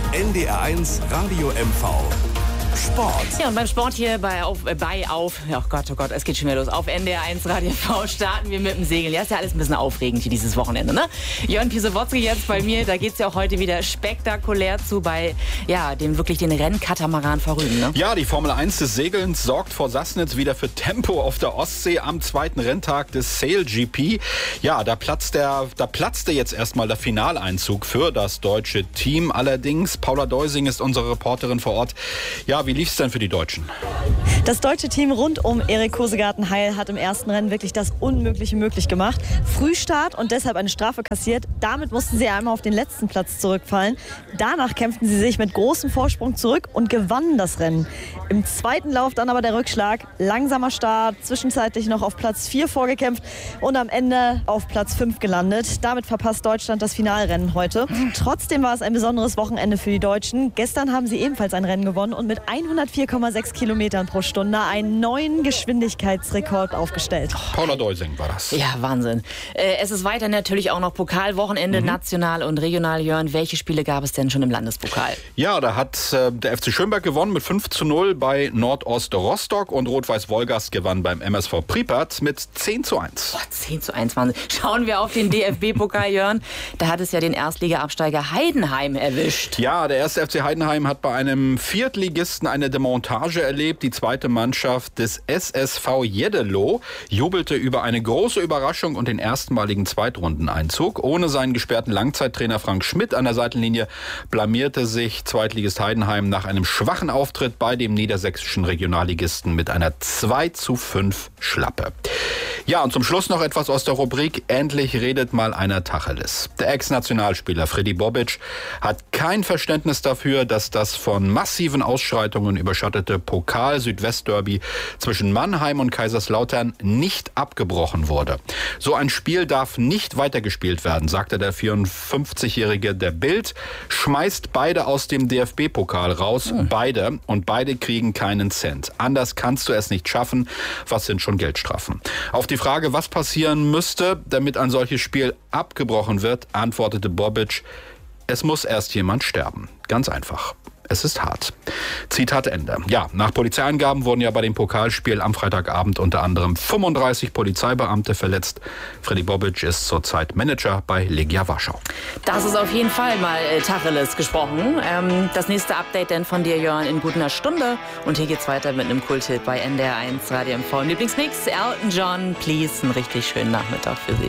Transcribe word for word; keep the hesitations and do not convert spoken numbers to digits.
N D R eins Radio M V Sport. Ja, und beim Sport hier bei Auf, äh, bei auf, oh Gott, oh Gott, es geht schon wieder los. Auf N D R eins Radio M V starten wir mit dem Segeln. Ja, ist ja alles ein bisschen aufregend hier dieses Wochenende, ne? Jörn Pisewotzki jetzt bei mir, da geht es ja auch heute wieder spektakulär zu bei, ja, dem wirklich den Rennkatamaran vor Rügen, ne? Ja, die Formel eins des Segelns sorgt vor Sassnitz wieder für Tempo auf der Ostsee am zweiten Renntag des Sail G P. Ja, da platzt der, da platzte jetzt erstmal der Finaleinzug für das deutsche Team. Allerdings, Paula Deusing ist unsere Reporterin vor Ort. Ja, wie lief es denn für die Deutschen? Das deutsche Team rund um Erik Kosegarten-Heil hat im ersten Rennen wirklich das Unmögliche möglich gemacht. Frühstart und deshalb eine Strafe kassiert. Damit mussten sie einmal auf den letzten Platz zurückfallen. Danach kämpften sie sich mit großem Vorsprung zurück und gewannen das Rennen. Im zweiten Lauf dann aber der Rückschlag. Langsamer Start, zwischenzeitlich noch auf Platz vier vorgekämpft und am Ende auf Platz fünf gelandet. Damit verpasst Deutschland das Finalrennen heute. Trotzdem war es ein besonderes Wochenende für die Deutschen. Gestern haben sie ebenfalls ein Rennen gewonnen und mit hundertvier Komma sechs Kilometern pro Stunde einen neuen Geschwindigkeitsrekord aufgestellt. Paula Deusing war das. Ja, Wahnsinn. Äh, es ist weiter natürlich auch noch Pokalwochenende, mhm. national und regional. Jörn, welche Spiele gab es denn schon im Landespokal? Ja, da hat äh, der F C Schönberg gewonnen mit fünf zu null bei Nordost Rostock und Rot-Weiß Wolgast gewann beim M S V Pripyat mit zehn zu eins. Oh, zehn zu eins, Wahnsinn. Schauen wir auf den D F B-Pokal, Jörn. Da hat es ja den Erstliga-Absteiger Heidenheim erwischt. Ja, der erste F C Heidenheim hat bei einem Viertligisten eine Demontage erlebt. Die zweite Mannschaft des S S V Jeddelo jubelte über eine große Überraschung und den erstmaligen Zweitrundeneinzug. Ohne seinen gesperrten Langzeittrainer Frank Schmidt an der Seitenlinie blamierte sich Zweitligist Heidenheim nach einem schwachen Auftritt bei dem niedersächsischen Regionalligisten mit einer zwei zu fünf Schlappe. Ja, und zum Schluss noch etwas aus der Rubrik Endlich redet mal einer Tacheles. Der Ex-Nationalspieler Freddy Bobic hat kein Verständnis dafür, dass das von massiven Ausschreitungen überschattete Pokal-Südwest-Derby zwischen Mannheim und Kaiserslautern nicht abgebrochen wurde. So ein Spiel darf nicht weitergespielt werden, sagte der vierundfünfzigjährige der Bild, schmeißt beide aus dem D F B-Pokal raus, hm. beide, und beide kriegen keinen Cent. Anders kannst du es nicht schaffen, was sind schon Geldstrafen. Auf die Frage, was passieren müsste, damit ein solches Spiel abgebrochen wird, antwortete Bobic, es muss erst jemand sterben. Ganz einfach. Es ist hart. Zitat Ende. Ja, nach Polizeiangaben wurden ja bei dem Pokalspiel am Freitagabend unter anderem fünfunddreißig Polizeibeamte verletzt. Freddy Bobic ist zurzeit Manager bei Legia Warschau. Das ist auf jeden Fall mal äh, Tacheles gesprochen. Ähm, das nächste Update denn von dir, Jörn, in gut einer Stunde. Und hier geht's weiter mit einem Kulthit bei N D R eins Radio M V. Lieblingsmix, Elton John, please. Einen richtig schönen Nachmittag für Sie.